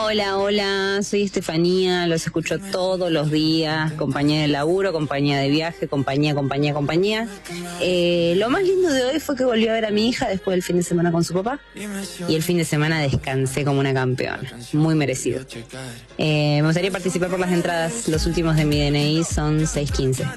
Hola, soy Estefanía, los escucho todos los días, compañía de laburo, compañía de viaje, compañía. Lo más lindo de hoy fue que volví a ver a mi hija después del fin de semana con su papá y el fin de semana descansé como una campeona, muy merecido. Me gustaría participar por las entradas, los últimos de mi DNI son 615.